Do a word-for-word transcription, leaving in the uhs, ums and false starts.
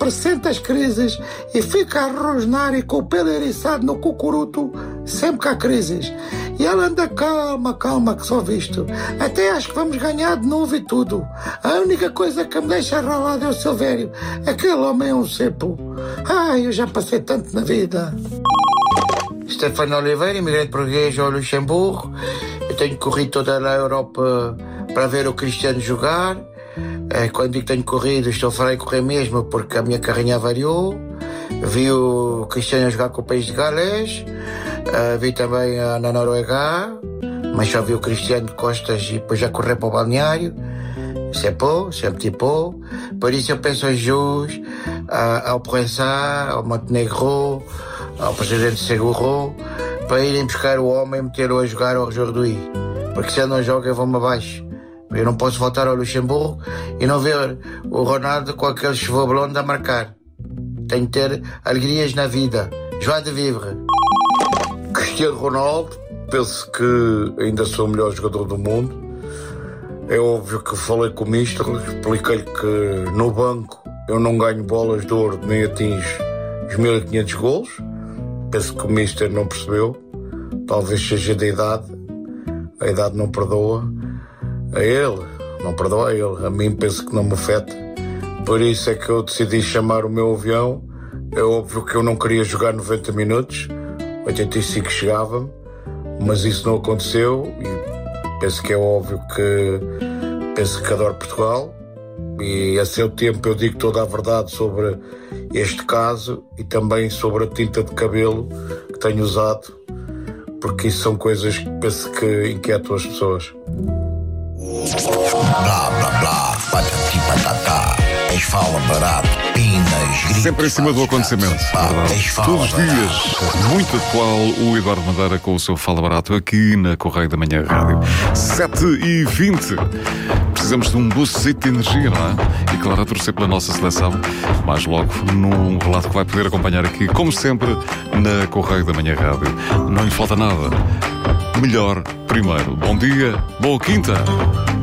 pressente as crises e fica a rosnar e com o pelo eriçado no cucuruto sempre que há crises. E ela anda calma, calma que só visto. Até acho que vamos ganhar de novo e tudo. A única coisa que me deixa ralado é o Silvério. Aquele homem é um cepo. Ai, eu já passei tanto na vida. Stefano Oliveira, imigrante português ao Luxemburgo. Eu tenho corrido toda a Europa para ver o Cristiano jogar. Quando digo que tenho corrido, estou a falar em correr mesmo, porque a minha carrinha variou. Vi o Cristiano jogar com o país de Gales. Vi também na Noruega, mas só vi o Cristiano de costas e depois já correr para o balneário. C'est beau, c'est un petit peu. Por isso eu penso aos Jus, ao Provençal, ao Montenegro, ao presidente Seguro, para irem buscar o homem e meter-o a jogar ao Jordi. Porque se ele não joga, eu vou-me abaixo. Eu não posso voltar ao Luxemburgo e não ver o Ronaldo com aquele cheveux blonde a marcar. Tenho de ter alegrias na vida. Joie de vivre. Cristiano Ronaldo, penso que ainda sou o melhor jogador do mundo. É óbvio que falei com o Mister, expliquei-lhe que no banco eu não ganho bolas de ouro nem atingo os mil e quinhentos golos. Penso que o Mister não percebeu. Talvez seja da idade. A idade não perdoa. A ele, não perdoa a ele. A mim penso que não me afeta. Por isso é que eu decidi chamar o meu avião. É óbvio que eu não queria jogar noventa minutos. oitenta e cinco chegava-me. Mas isso não aconteceu. E penso que é óbvio que penso que adoro Portugal. E a seu tempo eu digo toda a verdade sobre este caso e também sobre a tinta de cabelo que tenho usado. Porque isso são coisas que penso que inquietam as pessoas. Blá, blá, blá, patati patatá. És fala barato, pinas, gritos. Sempre em cima do acontecimento, verdade. Todos os dias, muito atual, o Eduardo Madeira com o seu Fala Barato aqui na Correio da Manhã Rádio. sete e vinte. Precisamos de um boost de energia, não é? E claro, a torcer pela nossa seleção. Mais logo, num relato que vai poder acompanhar aqui, como sempre, na Correio da Manhã Rádio. Não lhe falta nada. Melhor primeiro. Bom dia, boa quinta.